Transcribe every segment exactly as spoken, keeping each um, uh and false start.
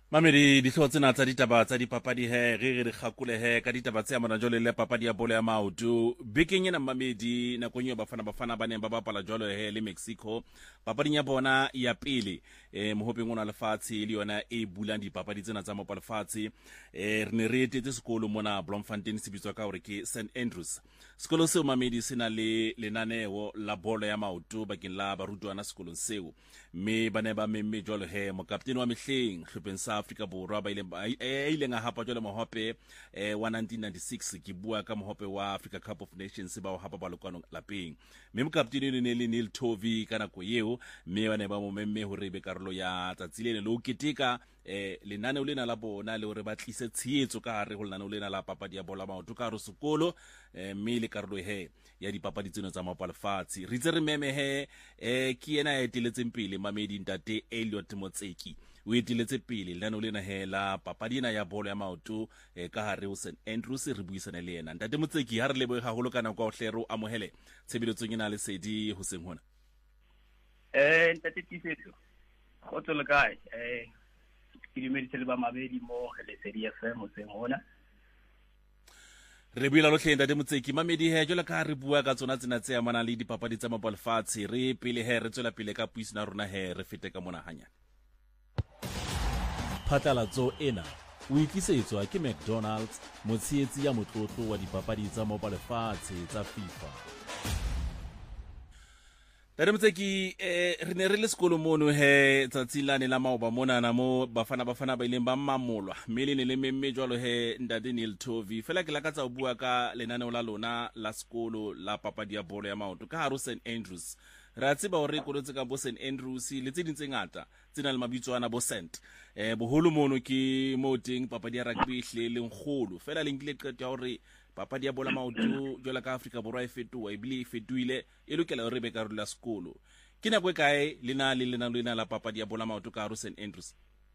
Mamedi dihlooho tsena tsa ditaba tsa dipapadi he re re re gakole he ka ditaba tse amana jwale le papadi ya bolo ya maoto bekeng ena Mamedi nakong eo bafana bafana ba neng ba bapala jwalo he le Mexico papading ya bona ya pele eh mohopeng ona lefatshe le yona e bulang dipapadi tsena tsa mopa lefatshe eh re ne re etetse sekolo mona Bloemfontein se bitswa ka hore ke Saint Andrews. Sekolo seo Mamedi sena le lenaneo la bolo ya maoto bakeng la barutwana sekolong seo mme ba ne ba memme jwalo he mokaptene wa mehleng hlopeng sa Afrika Borwa ba ile e ile nga hapa jwale mohope eh wa nineteen ninety-six ke bua ka mohope wa Africa Cup of Nations ba o hapa balokwanong lapeng mme mokaptene ne le Neil Tovey kana ko yeo mme bana ba mo memme hore be karolo ya tsatsile le o keteka eh lenane o lena la bona le hore ba tlise tshietso ka hare ho lenane o lena la papadi ya bola maoto ka hare sekolo eh mme le karolo he ya dipapadi tseno tsa mapa lefatshe re tse re meme he eh ke yena ya eteletseng pele Mamedi Ntate Elliot Motseki o eteletse pele lenane o lena he la papadi ena ya bolo ya maoto eh, ka hare ho Saint Andrews re buisana le yena Ntate Motseki ha re lebohe haholo kana kwa ohlero amohele tshebeletsong ena le sedi ho seng hona eh Ntate Tisetso khotso le kae eh ke dumedise le ba Mabedi mo le sedi F M ho seng hona re buela lohle Ntate Motseki Mamedi he jwale ka re bua ka tsona tsena tse amana le dipapadi tsa mapa lefatshe re pele he re tswela pele ka puisana rona he re fete ka mona hanyane phatlalatso ena o itlisetswa ke McDonald's motshietsi ya motlotlo wa dipapadi tsa mapa lefatshe tsa FIFA. Ntate Motseki eh re ne re le sekolo mono he tsatsi la ne la maoba mona na mo bafana bafana ba ileng ba mmamolwa mme le ne le memme jwalo he Ntate Neil Tovey fela ke la ka tsa o bua ka lenaneo la lona la sekolo la papadi ya bolo ya maoto ka hare ho Saint Andrews ra tseba hore ko tse ka bo Saint Andrews le tse dintse ngata tsena le mabitso ana bo Saint eh boholo mono ke mo teng papadi ya rugby hle le ngkholo fela le nkile qeto ya hore papadi ya bola maoto jwala ka Afrika Borwa e fetoa ebile e fetoile e lokela hore be karolo ya sekolo ke nako e kae lena le lena lena la papadi ya bola maoto ka hare ho Saint Andrews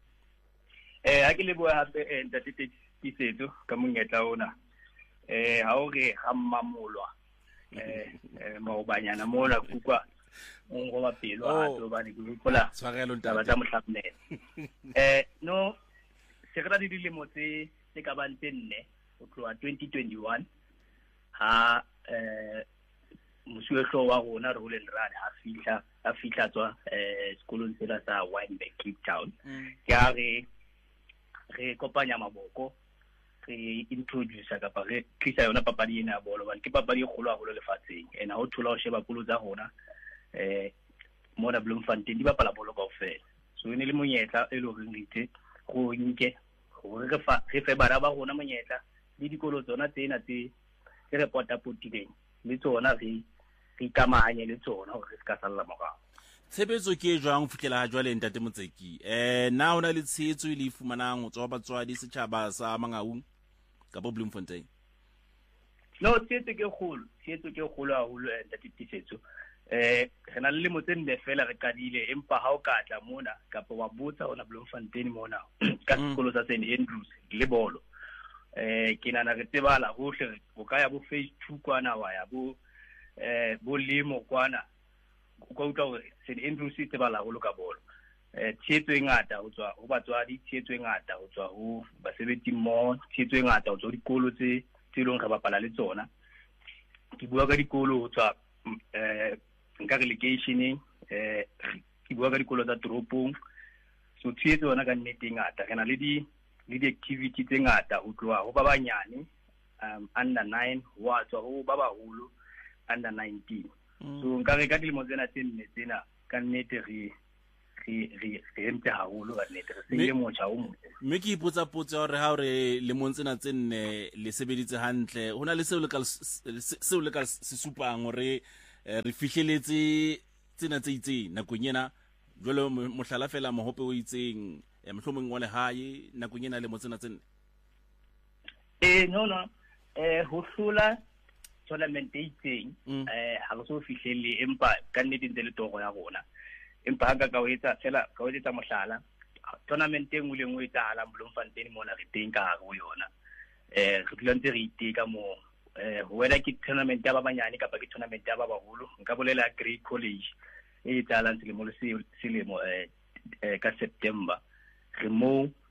eh ha ke le bua hape Ntate Tisetso ka monyetla ona eh ha o re ha mmamolwa eh maobanyana mona kukwa ngo ba pelo a tlo ba ni kupola tshwarelo Ntate ba tsa mohlapnele eh no se re di dilemo tse tse ka bang tenne o tloa twenty twenty-one ha eh mosuwehlo wa rona re ho le rane a fihla a fihla tswa eh sekolong sela sa Wynberg Cape Town ke a re re kopanya maboko re introduce ka pa re tlisa yona papadi ena ya bolo ba ke papadi e kgolo haholo lefatsheng ena ho thola ho sheba polo tsa rona eh mona Bloemfontein di bapala bolo kaofela so ene le monyetla e lo reng ditse go nke go re fa re fe bara ba rona monyetla le dikolo tsona tsena tse re reporta potileng le tsona re re ikamahanye le tsona hore re se ka salla morao tshebetso ke jwang fihlela ha jwale Ntate Motseki eh na ona le tshetso ile ifumanang ho tswa batswadi setjhaba sa Mangaung ka bo Bloemfontein no tshetso ke kgolo tshetso ke kgolo haholo Ntate Tisetso eh rena le mo tsende fela re kadile empa ha o katla mona kapa wa botsa ona Bloemfontein mona ka sekolo sa Saint Andrews le bolo eh ke nana re tsebala hohle o ka ya bo phase two kwana wa ya bo eh bo limo kwana o ka utlwa hore Saint Andrews se tsebala go loka bolo eh tshetso e ngata ho tswa ho batswadi tshetso e ngata ho tswa ho basebetsi mmoho tshetso e ngata ho tswa dikolo tse tse leng re bapala le tsona ke bua ka dikolo ho tswa eh nka relegation eh ke bua ka dikolo tsa toropong so tshetso yona ka nnete ngata rena le di le di activity tse ngata ho tloha ho ba banyane um under nine wa tswa ho ba baholo under nineteen so nka re ka dilemo tsena tse nne tsena ka nnete re re re re ente haholo ka nnete re se ile motjha o motse mme ke ipotsa potsa hore ha hore le montsena tse nne le sebeditse hantle hona le seo le ka seo le ka se supang hore re fihleletse tsena tse itseng nakong ena jwale mohlala fela mohope o itseng mohlomong wa le hae nakong ena le montsena tse nne eh no no eh ho hlola tournament e itseng eh ha re so fihlelle empa ka nnete ntse le toro ya rona empa ha ka ka o etsa fela ka o etsa mohlala tournament e nngwe le nngwe e tsahala Bloemfontein mona re teng ka hare ho yona eh re dula ntse re iteka mo eh whether ke tournament ya ba banyane kapa ke tournament ya ba baholo nka bolela Grey College e tsalang selemo le selemo eh ka September re mo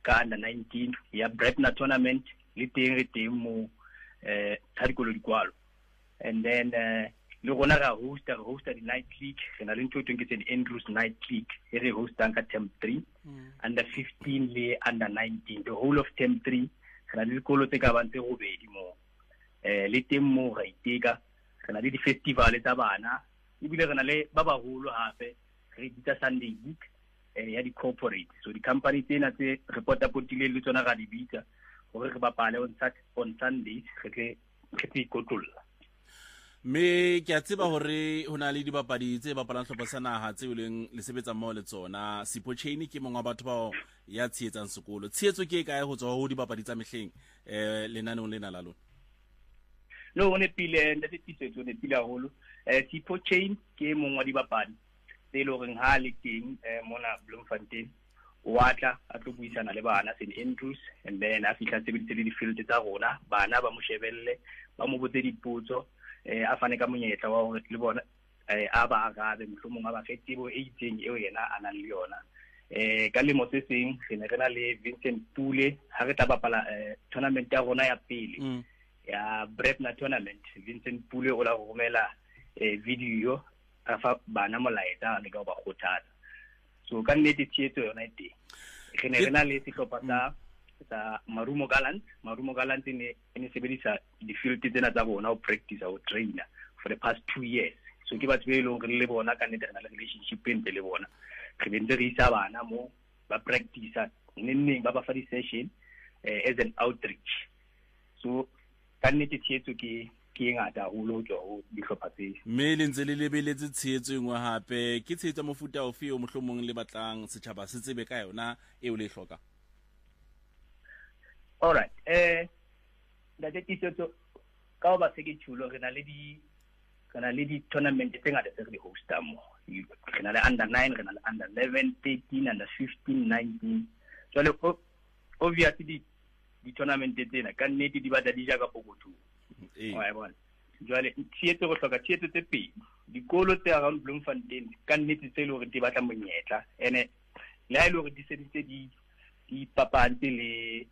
ka under nineteen ya Bretna tournament le teng re teng mo eh ha dikolo dikwalo. And then uh, le gona ga host re host the night league re na le ntho teng ke Saint Andrews night league e re hostang ka term three mm. under fifteen le under nineteen the whole of term three re na le dikolo tse ka bang tse go bedi mo eh le teng mo ga iteka re na le di festival tsa bana e bile re na le ba baholo hape re ditsa Sunday week eh ya di corporate so di company tsena tse reporta potile le tsona ga di bitsa gore re bapale on Saturday on Sundays re ke ke ikotolla. Me ke a tseba hore ho na le dibapadi tse bapalang hlopha sa naha tse o leng le sebetsa mmoho le tsona. Siphocheni ke mongwa batho bao ya tshiyetsang sekolo. Tshehetso ke kae ho tswa ho dibapadi tsa mehleng eh lenanong lena la lona? No one pile nda tsitsetso ne pile haholo. Eh Siphocheni ke mongwa dibapadi tse lo reng ha le teng eh mona Bloemfontein watla a tlo buisana le bana Saint Andrews and then a fihla sebedise le di field tsa rona bana ba mo shebelle ba mo botse dipotso eh a fane ka monyetla wa hore le bona eh a ba agabe mohlomong a ba fetibo e itseng eo yena a nang le yona eh ka lemo se seng re ne re na le Vincent Pule ha re tla bapala eh tournament ya rona ya pele mm. ya Bretna tournament Vincent Pule o la go romela eh video a fa bana molaetsa le ka ba kgothatsa so ka nnete tshetso yona e teng re ne re na le sehlopha sa sa Marumo Gallants Marumo Gallants ne ne sebedisa di field tsena tsa bona o practice o trainer for the past two years so ke batho be e leng re le bona ka nnete re na le relationship e le bona re bentse re isa bana mo ba practice nne ba ba fa di session eh, as an outreach so ka nnete tshetso ke ke ngata ho lo tswa ho dihlopha tse me le ntse le lebeletse tshehetso engwe hape ke tshehetso mofuta ofe o mohlomong le batlang setjhaba se tsebe ka yona e o le hloka. All right eh da tshehetso ka ba se ke tšhulo re na le di re na le di tournament tse ngata tse re di hosta mo re na le under nine re na le under eleven thirteen under fifteen nineteen so le obviously di di tournament tsena ka nnete di batla di ja ka pokotho eh wa bona jwale tshehetso go hloka tshehetso tse pedi dikolo tse around Bloemfontein ka nnete tse le hore di batla monyetla ene le ha ile hore di seditse di di papantse le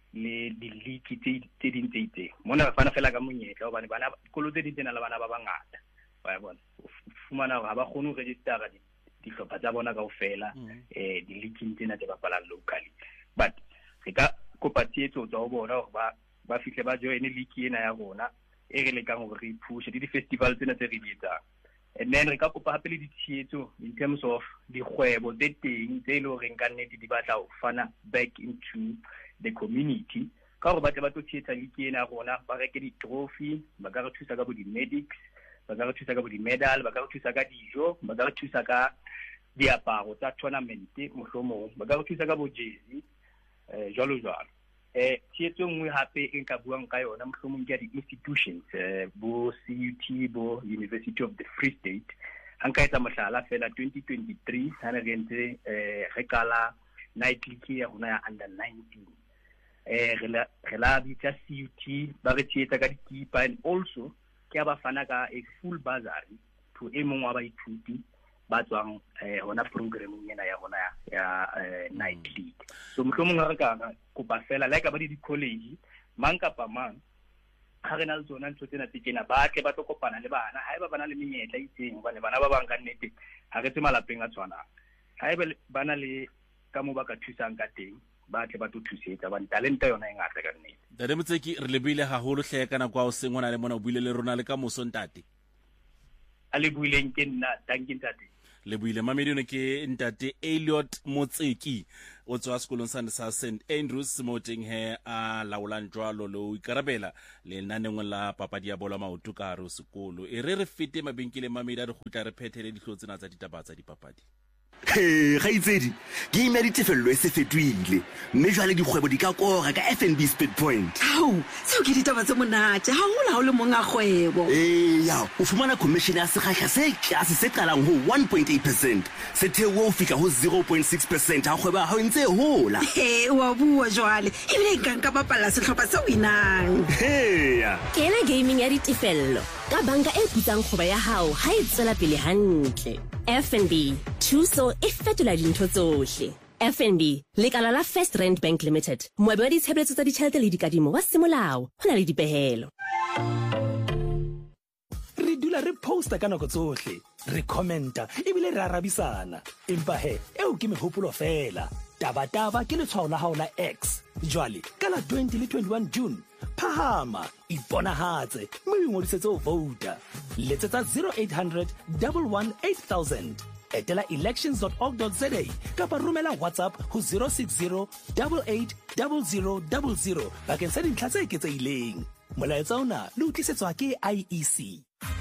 le di league tse tse ding tse itseng mona re fana fela ka monyetla hobane bana dikolo tse ding tsena le bana ba bangata wa bona fumana ha ba kgone ho register di dihlopha tsa bona kaofela eh di league tsena tse bapalang locally but re ka kopa tshehetso tsa ho bona hore ba ba fihle ba join league ena ya rona e re lekang hore re push di festival tsena tse re di etsang and then re ka kopa hape le ditshehetso in terms of dikgwebo tse teng tse le hore ka nnete di batla ho fana back into the community ka hore ba tle ba tlo tshehetsa league ena ya rona ba reke di trophy ba ka re thusa ka bo di medics ba ka re thusa ka bo di medal ba ka re thusa ka dijo ba ka re thusa ka diaparo tsa tournament mohlomong ba ka re thusa ka bo jersey eh jalo jalo eh tshehetso nngwe hape e nka buang ka yona mohlomong ke di institutions eh bo C U T bo University of the Free State hanka etsa mohlala fela twenty twenty-three ha ne re ntse eh re kala night league ya rona ya under nineteen eh re la re la bitsa C U T ba re tshehetsa ka dikipa and also ke ba fana ka a full bursary to e mong wa baithuti ba tswang eh hona programming ena ya rona ya night league so mohlomong ha re ka kopa fela like ba di college mang kapa mang ha re na le tsona ntho tsena tse kena ba tle ba tlo kopana le bana ha eba bana le menyetla itseng hobane bana ba bang ka nnete ha re tse malapeng a tshwanang ha eba bana le ka mo ba ka thusang ka teng ba tle ba tlo thusetsa ba talenta yona e ngata ka nnete Dade Motseki re le buile haholo hle kana kwa o sengwana le mona o buile le rona le ka moso ntate a le buileng ke nna tanki ntate le buile mamedi ne ke ntate Elliot Motseki o tswa sekolong sa sa Saint Andrews mo teng he a laolang jwalo lo ikarabela le naneng la papadi ya bola maoto ka hare sekolo e re re fete mabenkele mamedi a re gutla re phethele dihlotsena tsa ditaba tsa dipapadi. He ga itsedi game ya ditefello e se fetwile mme jwale dikgwebo di ka kora ka F N B Speed Point. Au se o ke ditaba tse monate ha o la o le monga kgwebo eh ya o fumana commission ya sekgahla se tlase se qalang ho one point eight percent se thewo o fika ho zero point six percent ha kgwebo ha o ntse hola. He wa bua jwale e bile ka nka bapala sehlopha se winang. He ya kena gaming ya ditefello ka banka e putsang kgoba ya hao ha e tsela pele hantle. F N B thuso e fetola dintho tsohle. F N B, lekala la First Rand Bank Limited, moabi wa ditshebeletso tsa ditjhelete le dikadimo wa semolao, ho na le dipehelo. Re dula re posta ka nako tsohle, re commenta ebile re arabisana. Empa he, eo ke mehopolo fela. Taba taba ke letshwao la hao la X. Jwale ka la twenty le twenty-one June, phahama iponahatse mme o ngodisetse ho vouta. Letsetsa zero eight hundred, one one eight thousand. Etela elections dot org dot za kapa romela WhatsApp ho zero six zero, eight eight zero zero zero zero bakeng sa dintlha tse eketsehileng. Molaetsa ona le utlisetswa ke I E C.